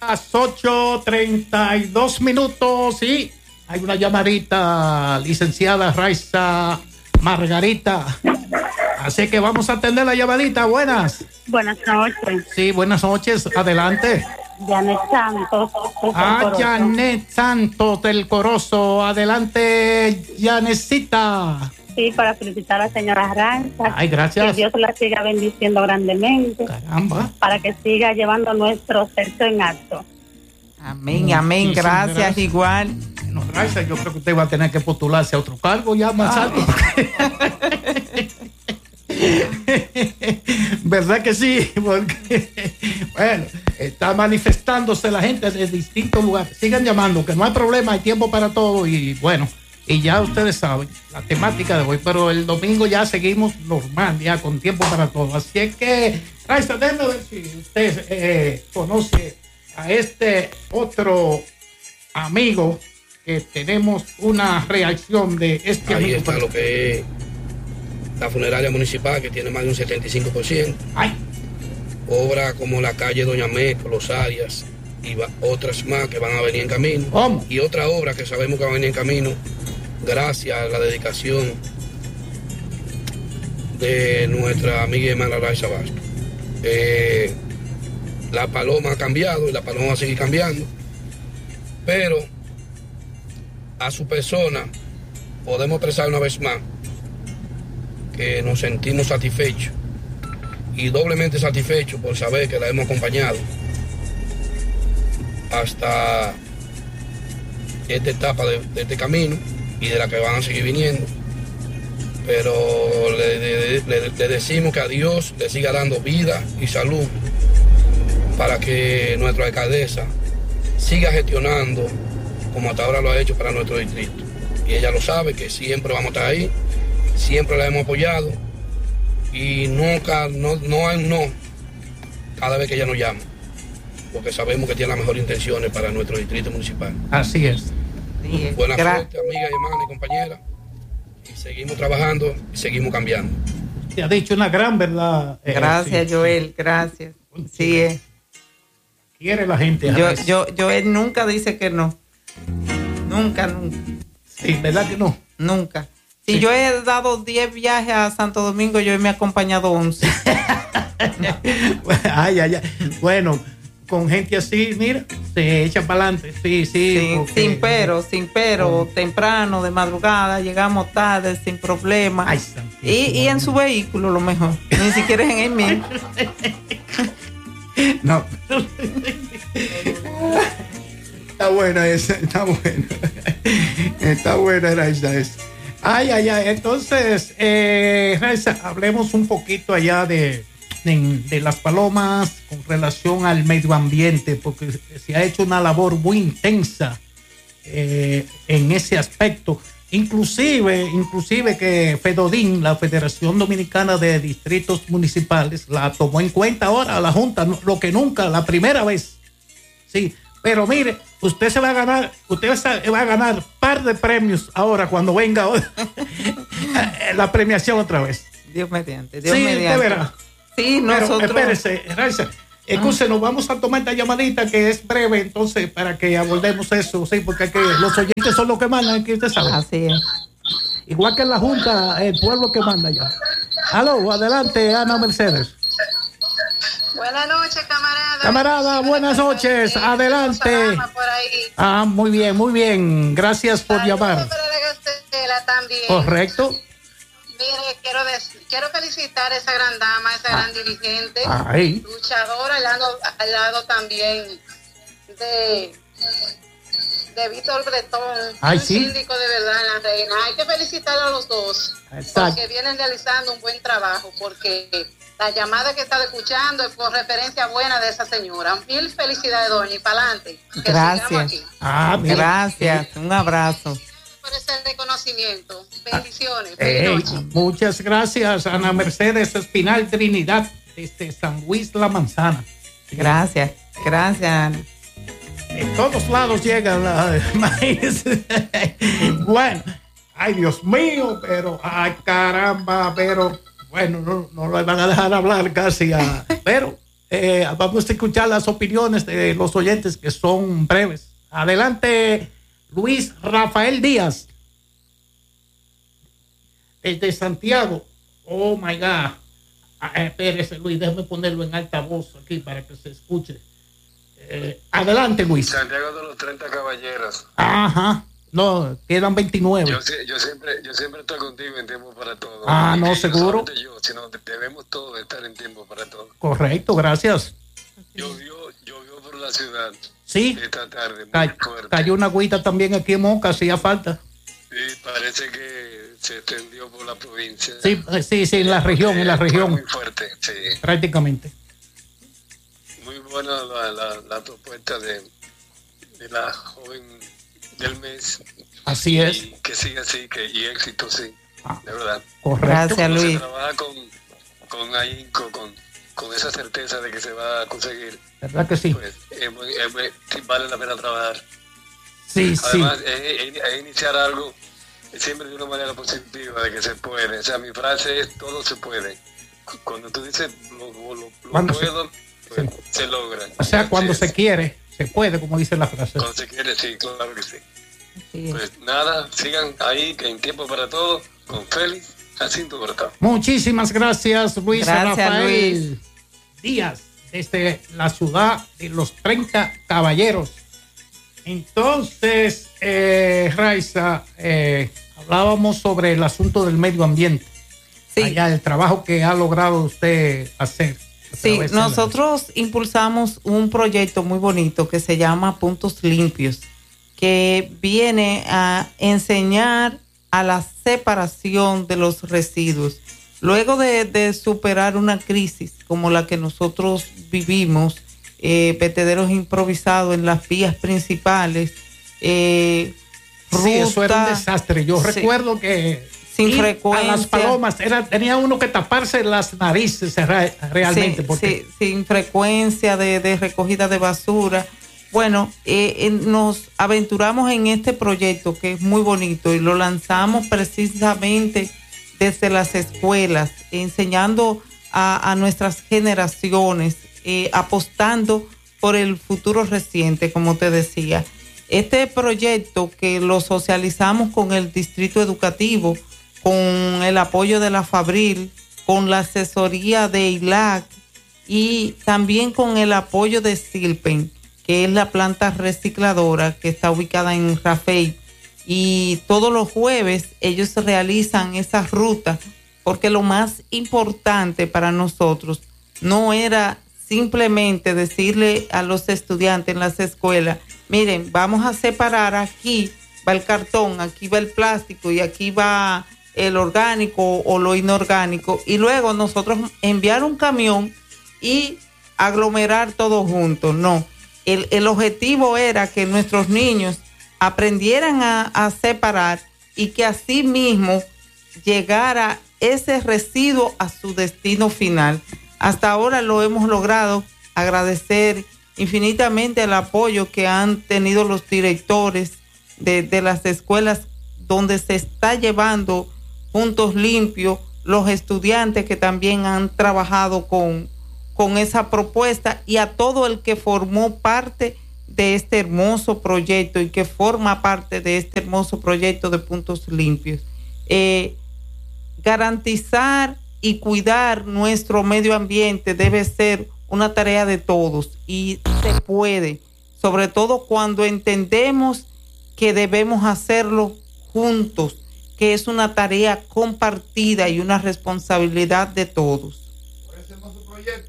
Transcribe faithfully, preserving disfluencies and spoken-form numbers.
Las ocho treinta y dos minutos y hay una llamadita, licenciada Raiza Margarita. Así que vamos a atender la llamadita. Buenas. Buenas noches. Sí, buenas noches. Adelante. Janet Santos. Ah, Janet Santos del Corozo. Adelante, Janecita. Sí, para felicitar a la señora Aranza. Ay, gracias. Que Dios la siga bendiciendo grandemente. Caramba. Para que siga llevando nuestro sexo en acto. Amén, amén. Gracias, gracias, igual. No, Raiza, yo creo que usted va a tener que postularse a otro cargo ya más alto. ¿Verdad que sí? Porque, bueno, está manifestándose la gente de distintos lugares. Sigan llamando, que no hay problema, hay tiempo para todo. Y bueno, y ya ustedes saben la temática de hoy, pero el domingo ya seguimos normal, ya con tiempo para todo. Así es que, Raiza, déjame ver si usted eh, conoce a este otro amigo que tenemos una reacción de este Ahí amigo. está lo que es la funeraria municipal, que tiene más de un setenta y cinco por ciento. Ay. Obras como la calle Doña Meco, Los Arias y va, otras más que van a venir en camino. ¿Cómo? Y otra obra que sabemos que va a venir en camino gracias a la dedicación de nuestra amiga y hermana Raiza Vázquez. Eh, la paloma ha cambiado y la paloma va a seguir cambiando, pero a su persona podemos expresar una vez más que nos sentimos satisfechos y doblemente satisfechos por saber que la hemos acompañado hasta esta etapa de, de este camino y de la que van a seguir viniendo. Pero le, le, le, le decimos que a Dios le siga dando vida y salud para que nuestra alcaldesa siga gestionando como hasta ahora lo ha hecho para nuestro distrito. Y ella lo sabe, que siempre vamos a estar ahí, siempre la hemos apoyado y nunca, no, no hay un no cada vez que ella nos llama, porque sabemos que tiene las mejores intenciones para nuestro distrito municipal. Así es. Sí, Buena gra- suerte, amiga, hermana y compañera, y seguimos trabajando y seguimos cambiando. Te ha dicho una gran verdad. eh, Gracias, sí, Joel, sí. gracias. Sí, es. Quiere la gente. Yo, Raiza. yo, Joel nunca dice que no. Nunca, nunca. Sí, ¿verdad que no? Nunca. Si Sí. yo he dado diez viajes a Santo Domingo, yo me he acompañado once. Ay, ay, ay. Bueno, con gente así, mira, se echa para adelante. Sí, sí. Sin, porque- sin pero, sin pero, Oh. temprano, de madrugada, llegamos tarde, sin problema. Ay, santísimo. y, y en su vehículo, lo mejor. Ni siquiera es en el mío. No. Está buena esa, está buena. Está buena Raiza esa. Ay, ay, ay. Entonces, eh, Raiza, hablemos un poquito allá de, de, de las palomas con relación al medio ambiente, porque se ha hecho una labor muy intensa eh, en ese aspecto. Inclusive, inclusive que FEDODIN, la Federación Dominicana de Distritos Municipales, la tomó en cuenta ahora la Junta, no- lo que nunca, la primera vez. Sí, pero mire, usted se va a ganar, usted va a ganar par de premios ahora cuando venga la premiación otra vez. Dios mediante, Dios Sí, mediante. de veras. Sí, Pero nosotros. espérese, Raiza, escúchenos, nos vamos a tomar esta llamadita que es breve, entonces, para que abordemos eso, sí, porque hay que, los oyentes son los que mandan, aquí usted sabe. Así es. Igual que en la Junta, el pueblo que manda ya. Aló, adelante, Ana Mercedes. Buenas noches, camarada. Camarada, buenas noches, adelante. Por ahí. Ah, muy bien, muy bien, gracias por Saludos llamar. para la Gacela también. Correcto. Mire, quiero, decir, quiero felicitar a esa gran dama, esa gran dirigente, Ay. luchadora, al lado, al lado también de, de Víctor Bretón, Ay, un sí. síndico de verdad en la Reina. Hay que felicitar a los dos, Exacto. porque vienen realizando un buen trabajo, porque la llamada que está escuchando es por referencia buena de esa señora. Mil felicidades, doña, y para adelante. Que sigamos Gracias. aquí. Ah, mira. Gracias. Un abrazo. Por ese reconocimiento. Bendiciones. Ey, Feliz noche. muchas gracias, Ana Mercedes Espinal Trinidad, desde San Luis La Manzana. Gracias. Gracias, Ana. En todos lados llegan la maíz. Bueno, ay Dios mío, pero ay caramba, pero bueno, no, no le van a dejar hablar casi a, pero Eh, vamos a escuchar las opiniones de los oyentes que son breves. Adelante, Luis Rafael Díaz. Desde Santiago. Oh my God. Ah, espérese, Luis, déjame ponerlo en altavoz aquí para que se escuche. Eh, adelante, Luis. Santiago de los treinta caballeros. Ajá. No, quedan veintinueve. Yo, yo siempre yo siempre estoy contigo en Tiempo para Todo. Ah, no, y seguro. No solamente yo, sino debemos todos estar en Tiempo para Todo. Correcto, gracias. Llovió, llovió por la ciudad. Sí. Esta tarde, muy Cay, fuerte. cayó una agüita también aquí en Moca, hacía falta. Sí, parece que se extendió por la provincia. Sí, sí, sí, en la región, en la región. Muy fuerte, sí. Prácticamente. Muy buena la, la, la propuesta de, de la joven del mes. Así es. Y que siga así, que y éxito, sí. Ah, de verdad. correcto. Gracias, Cuando Luis. se trabaja con, con ahínco, con, con esa certeza de que se va a conseguir, ¿Verdad que sí? pues es muy- es muy- sí vale la pena trabajar. Sí, sí. Además, es, es- es iniciar algo siempre de una manera positiva, de que se puede. O sea, mi frase es: todo se puede. Cuando tú dices lo, lo, lo Cuando se- puedo, pues, se logra. O sea, cuando Así se es. quiere, se puede, como dice la frase. Cuando se quiere, sí, claro que sí. Sí. Pues nada, sigan ahí, que en Tiempo para Todo, con Félix, Jacinto Bertao. Muchísimas gracias, Luis Gracias, Rafael Luis. Díaz, desde la ciudad de los treinta caballeros. Entonces, eh, Raiza, eh, hablábamos sobre el asunto del medio ambiente. Sí. Allá, el trabajo que ha logrado usted hacer. a Sí, través de la- nosotros impulsamos un proyecto muy bonito que se llama Puntos Limpios, que viene a enseñar a la separación de los residuos. Luego de, de superar una crisis como la que nosotros vivimos, eh, vertederos improvisados en las vías principales, eh, Sí, eso era un ruta- desastre. Yo Sí. recuerdo que Sin ir frecuencia. a las palomas era, tenía uno que taparse las narices re- realmente. Sí, porque sí, sin frecuencia de, de recogida de basura. Bueno, eh, eh, nos aventuramos en este proyecto que es muy bonito y lo lanzamos precisamente desde las escuelas, enseñando a, a nuestras generaciones, eh, apostando por el futuro reciente, como te decía. Este proyecto que lo socializamos con el Distrito Educativo, con el apoyo de la Fabril, con la asesoría de I L A C y también con el apoyo de Silpen, que es la planta recicladora que está ubicada en Rafey. Y todos los jueves ellos realizan esa ruta, porque lo más importante para nosotros no era simplemente decirle a los estudiantes en las escuelas: miren, vamos a separar, aquí va el cartón, aquí va el plástico y aquí va el orgánico o lo inorgánico, y luego nosotros enviar un camión y aglomerar todo junto. No, el, el objetivo era que nuestros niños aprendieran a, a separar y que así mismo llegara ese residuo a su destino final. Hasta ahora lo hemos logrado. Agradecer infinitamente el apoyo que han tenido los directores de, de las escuelas donde se está llevando Puntos Limpios, los estudiantes que también han trabajado con, con esa propuesta, y a todo el que formó parte de este hermoso proyecto y que forma parte de este hermoso proyecto de Puntos Limpios. Eh, garantizar y cuidar nuestro medio ambiente debe ser una tarea de todos, y se puede, sobre todo cuando entendemos que debemos hacerlo juntos, que es una tarea compartida y una responsabilidad de todos.